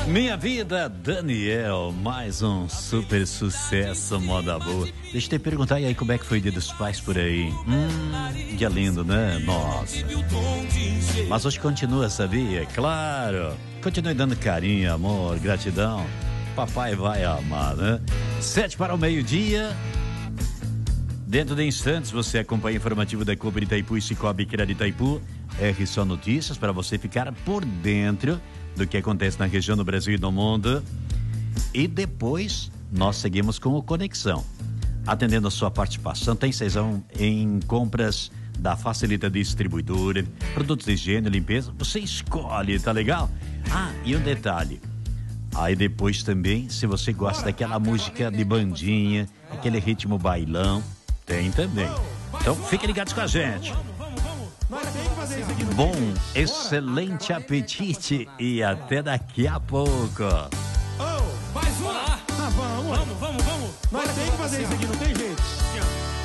Minha Vida, Daniel, mais um super sucesso, moda boa. Deixa eu te perguntar, e aí, como é que foi o Dia dos Pais por aí? Dia lindo, né? Nossa. Mas hoje continua, sabia? Claro. Continue dando carinho, amor, gratidão. Papai vai amar, né? 7 para o meio-dia. Dentro de instantes, você acompanha o informativo da Cooper Itaipu e Cicobi Crédito Itaipu. RSO Notícias, para você ficar por dentro do que acontece na região do Brasil e do mundo. E depois nós seguimos com o Conexão, atendendo a sua participação. Tem seção em compras da Facilita Distribuidora, produtos de higiene, limpeza, você escolhe, tá legal? E um detalhe, aí depois também, se você gosta daquela música de bandinha, aquele ritmo bailão, tem também. Então fiquem ligados com a gente. Bom, excelente apetite e até daqui a pouco. Mais uma! Vamos! Nós temos que fazer isso aqui no